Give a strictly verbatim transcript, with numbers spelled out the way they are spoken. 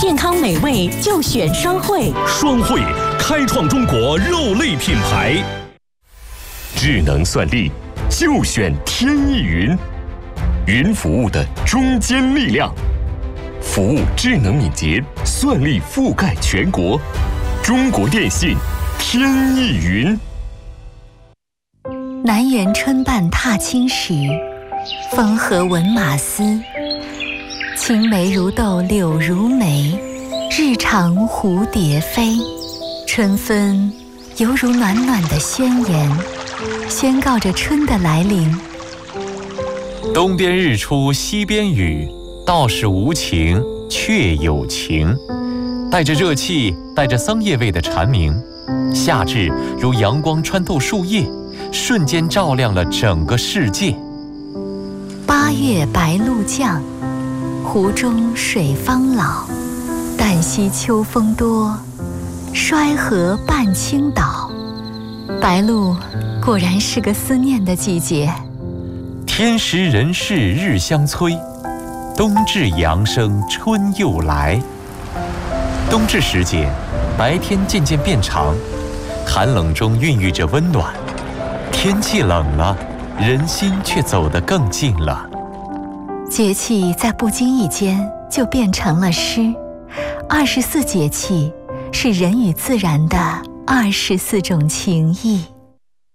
健康美味就选双汇。 双汇开创中国肉类品牌。智能算力就选天翼云，云服务的中坚力量，服务智能敏捷，算力覆盖全国。中国电信天翼云。 南园春半踏青时，风和闻马嘶。青梅如豆柳如眉，日长蝴蝶飞。春分犹如暖暖的宣言，宣告着春的来临。 东边日出西边雨，道是无晴却有晴。带着热气，带着桑叶味的蝉鸣，夏至如阳光穿透树叶，瞬间照亮了整个世界。 八月白露降，湖中水方老。旦夕秋风多，衰河半倾倒。白露果然是个思念的季节。 天时人事日相催，冬至阳生春又来。冬至时节，白天渐渐变长，寒冷中孕育着温暖。天气冷了，人心却走得更近了。 节气在不经意间就变成了诗。二十四节气是人与自然的二十四种情谊。